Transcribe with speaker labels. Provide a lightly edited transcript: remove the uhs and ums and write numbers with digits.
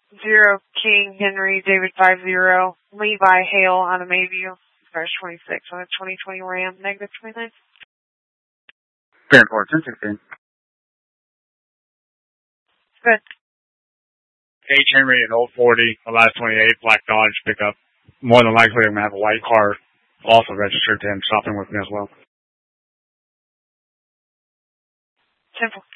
Speaker 1: 0 King Henry David 50 Levi Hale on a Mayview, crash 26 on a 2020 Ram, negative 29.
Speaker 2: 10-4, 10-16.
Speaker 1: Good.
Speaker 3: H. Henry and Old 40, the last 28, Black Dodge pickup. More than likely I'm going to have a white car also registered to him shopping with me as well.
Speaker 1: 10-4.